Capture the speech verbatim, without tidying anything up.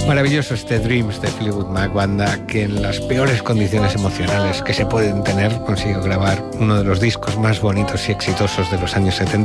Maravilloso este Dreams de Fleetwood Mac, banda que en las peores condiciones emocionales que se pueden tener consiguió grabar uno de los discos más bonitos y exitosos de los años setenta.